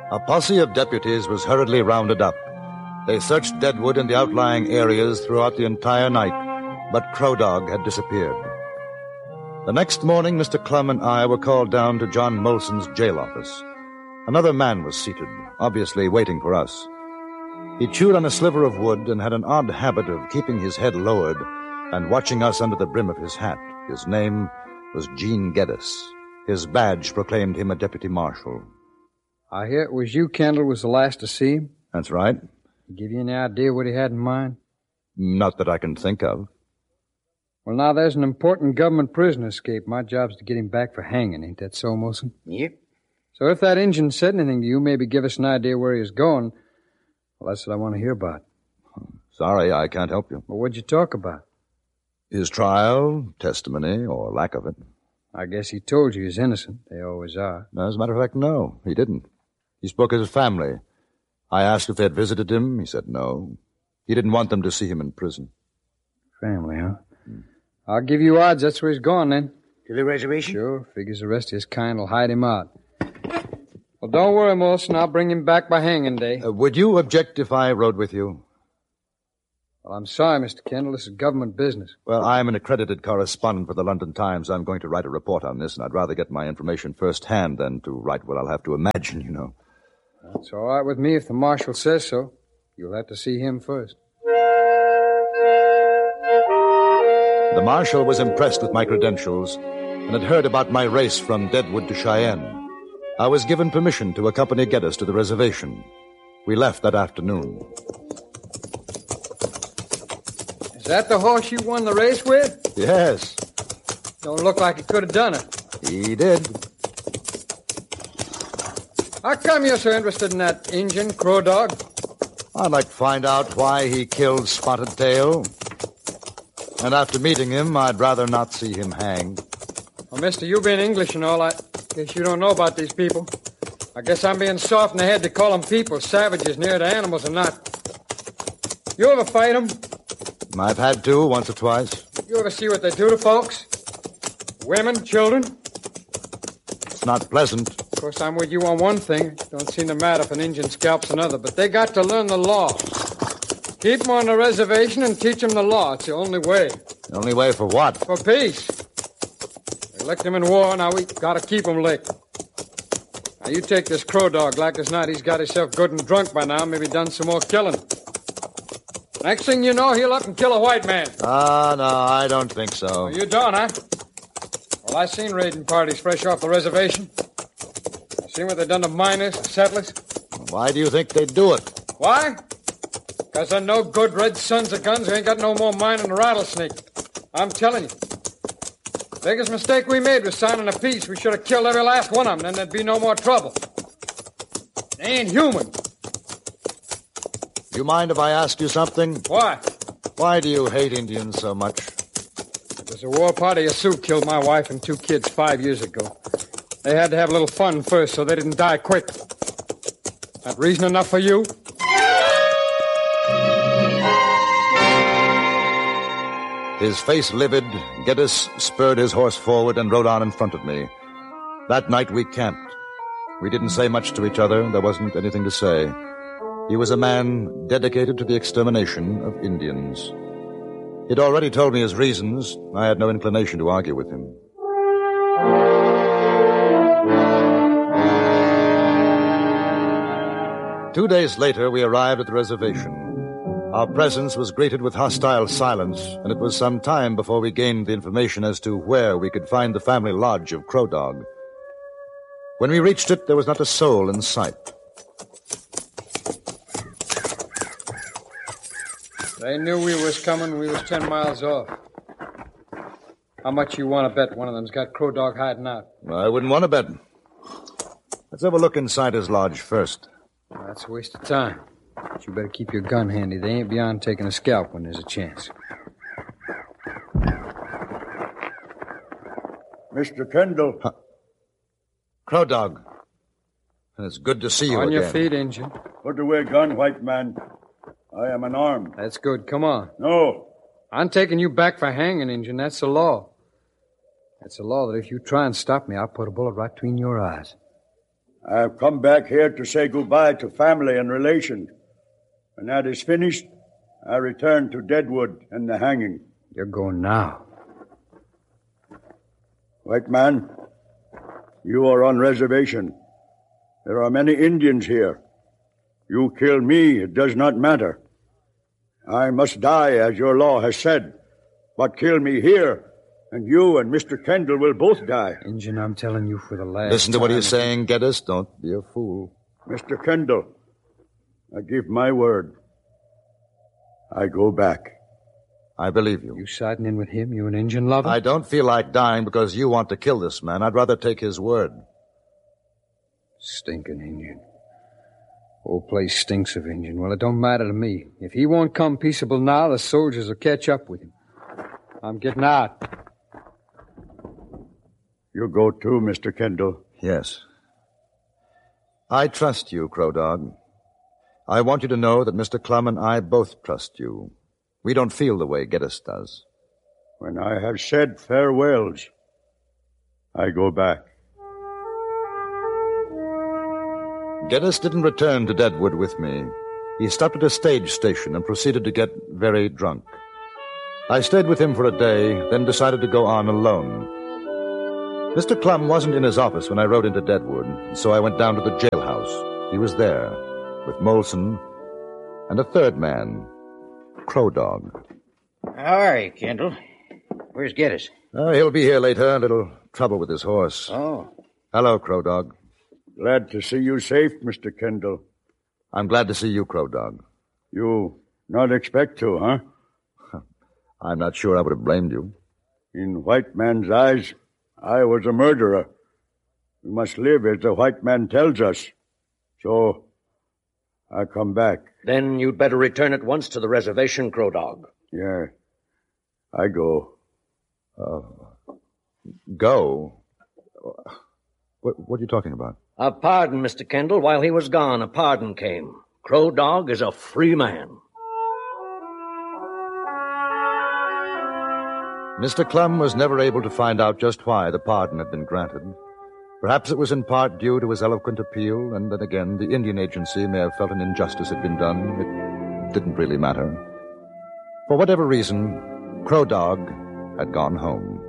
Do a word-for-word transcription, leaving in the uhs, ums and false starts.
A posse of deputies was hurriedly rounded up. They searched Deadwood and the outlying areas throughout the entire night, but Crow Dog had disappeared. The next morning, Mister Clum and I were called down to John Molson's jail office. Another man was seated, obviously waiting for us. He chewed on a sliver of wood and had an odd habit of keeping his head lowered and watching us under the brim of his hat. His name was Gene Geddes. His badge proclaimed him a deputy marshal. I hear it was you, Kendall, was the last to see him. That's right. Give you any idea what he had in mind? Not that I can think of. Well, now, there's an important government prisoner escaped. My job's to get him back for hanging, ain't that so, Molson? Yep. So if that Injun said anything to you, maybe give us an idea where he was going. Well, that's what I want to hear about. Sorry, I can't help you. Well, what'd you talk about? His trial, testimony, or lack of it. I guess he told you he's innocent. They always are. As a matter of fact, no, he didn't. He spoke of his family. I asked if they had visited him. He said no. He didn't want them to see him in prison. Family, huh? Hmm. I'll give you odds that's where he's going, then. To the reservation? Sure. Figures the rest of his kind will hide him out. Well, don't worry, Molson. I'll bring him back by hanging day. Uh, would you object if I rode with you? Well, I'm sorry, Mister Kendall. This is government business. Well, I'm an accredited correspondent for the London Times. I'm going to write a report on this, and I'd rather get my information firsthand than to write what I'll have to imagine, you know. That's all right with me if the marshal says so. You'll have to see him first. The marshal was impressed with my credentials and had heard about my race from Deadwood to Cheyenne. I was given permission to accompany Geddes to the reservation. We left that afternoon. Is that the horse you won the race with? Yes. Don't look like he could have done it. He did. How come you're so interested in that Injun, Crow Dog? I'd like to find out why he killed Spotted Tail. And after meeting him, I'd rather not see him hanged. Well, mister, you being English and all, I guess you don't know about these people. I guess I'm being soft in the head to call them people, savages near to animals or not. You ever fight them? I've had to, once or twice. You ever see what they do to folks? Women, children? It's not pleasant. Of course, I'm with you on one thing. It don't seem to matter if an Injun scalps another, but they got to learn the law. Keep them on the reservation and teach them the law. It's the only way. The only way for what? For peace. They licked them in war, now we got to keep them licked. Now, you take this Crow Dog. Like as not, he's got himself good and drunk by now, maybe done some more killing. Next thing you know, he'll up and kill a white man. Ah, uh, no, I don't think so. Oh, you don't, huh? Well, I seen raiding parties fresh off the reservation. You seen what they done to miners, settlers? Why do you think they do it? Why? Because they're no good red sons of guns who ain't got no more mind than a rattlesnake. I'm telling you. Biggest mistake we made was signing a peace. We should have killed every last one of them, then there'd be no more trouble. They ain't human. You mind if I ask you something? Why? Why do you hate Indians so much? It was a war party of Sioux killed my wife and two kids five years ago. They had to have a little fun first so they didn't die quick. That reason enough for you? His face livid, Geddes spurred his horse forward and rode on in front of me. That night we camped. We didn't say much to each other. There wasn't anything to say. He was a man dedicated to the extermination of Indians. He'd already told me his reasons. I had no inclination to argue with him. Two days later, we arrived at the reservation. Our presence was greeted with hostile silence, and it was some time before we gained the information as to where we could find the family lodge of Crow Dog. When we reached it, there was not a soul in sight. They knew we was coming. We was ten miles off. How much you want to bet one of them's got Crow Dog hiding out? I wouldn't want to bet. Let's have a look inside his lodge first. That's a waste of time. But you better keep your gun handy. They ain't beyond taking a scalp when there's a chance. Mister Kendall. Huh. Crow Dog. It's good to see you On again. your feet, Injun. Put away gun, white man. I am unarmed. That's good. Come on. No. I'm taking you back for hanging, Injun. That's the law. That's the law that if you try and stop me, I'll put a bullet right between your eyes. I've come back here to say goodbye to family and relations. When that is finished, I return to Deadwood and the hanging. You're going now. White man, you are on reservation. There are many Indians here. You kill me, it does not matter. I must die, as your law has said. But kill me here, and you and Mister Kendall will both die. Injun, I'm telling you for the last Listen to what time. he's saying, Geddes. Don't be a fool. Mister Kendall, I give my word. I go back. I believe you. You siding in with him, you an Injun lover? I don't feel like dying because you want to kill this man. I'd rather take his word. Stinking Injun. Whole place stinks of Injun. Well, it don't matter to me. If he won't come peaceable now, the soldiers will catch up with him. I'm getting out. You go too, Mister Kendall. Yes. I trust you, Crow Dog. I want you to know that Mister Clum and I both trust you. We don't feel the way Geddes does. When I have said farewells, I go back. Geddes didn't return to Deadwood with me. He stopped at a stage station and proceeded to get very drunk. I stayed with him for a day, then decided to go on alone. Mister Clum wasn't in his office when I rode into Deadwood, so I went down to the jailhouse. He was there, with Molson and a third man, Crow Dog. How are you, Kendall? Where's Geddes? Oh, he'll be here later. A little trouble with his horse. Oh. Hello, Crow Dog. Glad to see you safe, Mister Kendall. I'm glad to see you, Crow Dog. You not expect to, huh? I'm not sure I would have blamed you. In white man's eyes, I was a murderer. We must live as the white man tells us. So, I come back. Then you'd better return at once to the reservation, Crow Dog. Yeah, I go. Uh, go? What, what are you talking about? A pardon, Mister Kendall. While he was gone, a pardon came. Crow Dog is a free man. Mister Clum was never able to find out just why the pardon had been granted. Perhaps it was in part due to his eloquent appeal, and then again, the Indian Agency may have felt an injustice had been done. It didn't really matter. For whatever reason, Crow Dog had gone home.